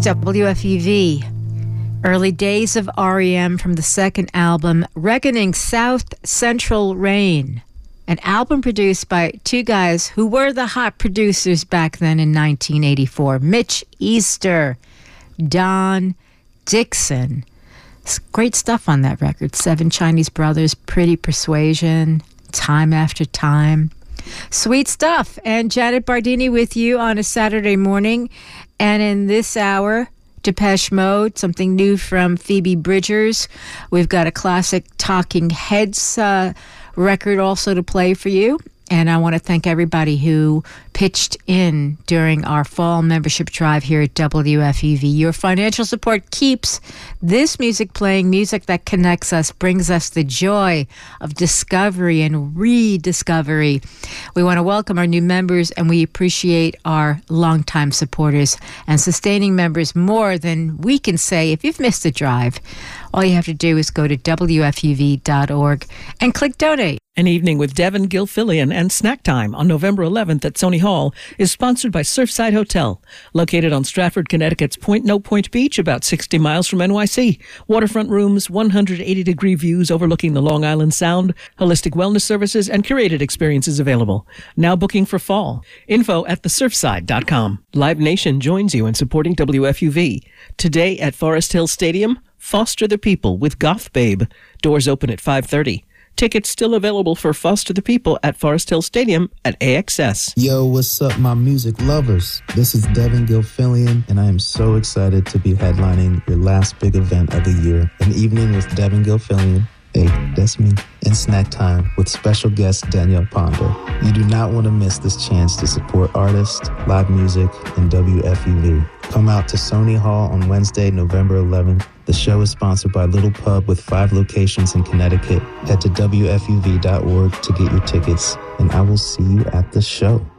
WFUV. Early days of REM from the second album, Reckoning South Central Rain. An album produced by two guys who were the hot producers back then in 1984. Mitch Easter, Don Dixon. Great stuff on that record. Seven Chinese Brothers, Pretty Persuasion, Time After Time. Sweet stuff. And Janet Bardini with you on a Saturday morning. And in this hour, Depeche Mode, something new from Phoebe Bridgers. We've got a classic Talking Heads record also to play for you. And I want to thank everybody who pitched in during our fall membership drive here at WFUV. Your financial support keeps this music playing, music that connects us, brings us the joy of discovery and rediscovery. We want to welcome our new members, and we appreciate our longtime supporters and sustaining members more than we can say. If you've missed the drive, all you have to do is go to WFUV.org and click donate. An Evening with Devin Gilfillian and Snack Time on November 11th at Sony Hall is sponsored by Surfside Hotel, located on Stratford, Connecticut's Point No Point Beach, about 60 miles from NYC. Waterfront rooms, 180-degree views overlooking the Long Island Sound, holistic wellness services, and curated experiences available. Now booking for fall. Info at thesurfside.com. Live Nation joins you in supporting WFUV. Today at Forest Hill Stadium, Foster the People with Goth Babe. Doors open at 5:30. Tickets still available for Foster the People at Forest Hill Stadium at AXS. Yo, what's up, my music lovers? This is Devin Gilfillian, and I am so excited to be headlining your last big event of the year, An Evening with Devin Gilfillian. Hey, that's me. And Snack Time with special guest Danielle Ponder. You do not want to miss this chance to support artists, live music, and WFUV. Come out to Sony Hall on Wednesday, November 11th. The show is sponsored by Little Pub with 5 locations in Connecticut. Head to WFUV.org to get your tickets, and I will see you at the show.